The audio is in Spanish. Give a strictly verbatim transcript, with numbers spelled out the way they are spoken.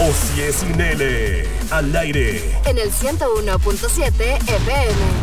Osié Sinele, al aire. En el ciento uno punto siete F M.